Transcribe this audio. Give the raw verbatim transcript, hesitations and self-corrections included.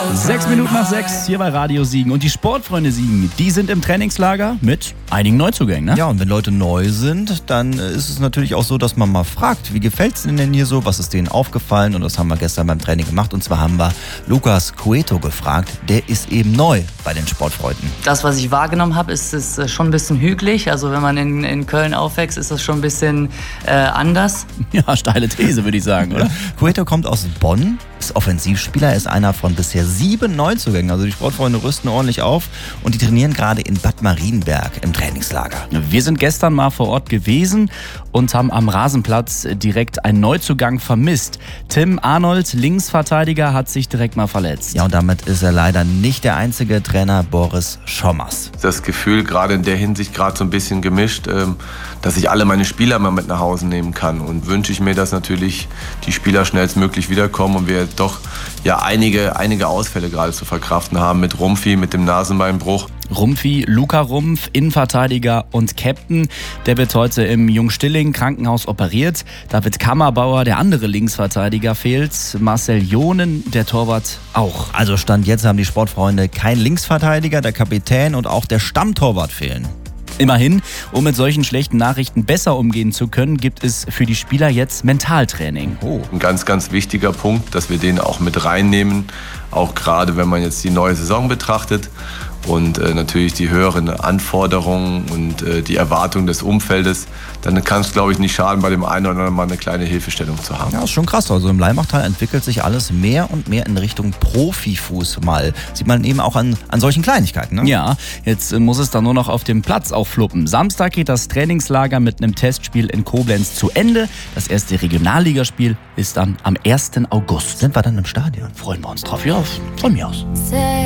Sechs Minuten nach sechs hier bei Radio Siegen. Und die Sportfreunde Siegen, die sind im Trainingslager mit einigen Neuzugängen, ne? Ja, und wenn Leute neu sind, dann ist es natürlich auch so, dass man mal fragt, wie gefällt es Ihnen denn hier so, was ist denen aufgefallen? Und das haben wir gestern beim Training gemacht. Und zwar haben wir Lucas Cueto gefragt, der ist eben neu bei den Sportfreunden. Das, was ich wahrgenommen habe, ist es schon ein bisschen hügelig. Also wenn man in, in Köln aufwächst, ist das schon ein bisschen äh, anders. Ja, steile These, würde ich sagen, oder? Cueto kommt aus Bonn, ist Offensivspieler, ist einer von bisher sieben Neuzugängen. Also die Sportfreunde rüsten ordentlich auf und die trainieren gerade in Bad Marienberg im Trainingslager. Wir sind gestern mal vor Ort gewesen und haben am Rasenplatz direkt einen Neuzugang vermisst. Tim Arnold, Linksverteidiger, hat sich direkt mal verletzt. Ja, und damit ist er leider nicht der einzige. Trainer Boris Schommers. Das Gefühl, gerade in der Hinsicht, gerade so ein bisschen gemischt, dass ich alle meine Spieler mal mit nach Hause nehmen kann. Und wünsche ich mir, dass natürlich die Spieler schnellstmöglich wiederkommen und wir doch ja einige, einige Ausfälle gerade zu verkraften haben mit Rumpfi, mit dem Nasenbeinbruch. Rumpfi, Luca Rumpf, Innenverteidiger und Captain, der wird heute im Jungstilling Krankenhaus operiert. David Kammerbauer, der andere Linksverteidiger, fehlt. Marcel Jonen, der Torwart, auch. Also Stand jetzt haben die Sportfreunde kein Linksverteidiger, der Kapitän und auch der Stammtorwart fehlen. Immerhin, um mit solchen schlechten Nachrichten besser umgehen zu können, gibt es für die Spieler jetzt Mentaltraining. Oh. Ein ganz, ganz wichtiger Punkt, dass wir den auch mit reinnehmen, auch gerade wenn man jetzt die neue Saison betrachtet. Und äh, natürlich die höheren Anforderungen und äh, die Erwartungen des Umfeldes, dann kann es, glaube ich, nicht schaden, bei dem einen oder anderen mal eine kleine Hilfestellung zu haben. Ja, ist schon krass. Also im Leimachtal entwickelt sich alles mehr und mehr in Richtung Profifußball. Sieht man eben auch an, an solchen Kleinigkeiten, ne? Ja, jetzt äh, muss es dann nur noch auf dem Platz auffluppen. Samstag geht das Trainingslager mit einem Testspiel in Koblenz zu Ende. Das erste Regionalligaspiel ist dann am ersten August. Sind wir dann im Stadion? Freuen wir uns drauf. Ja, von mir aus.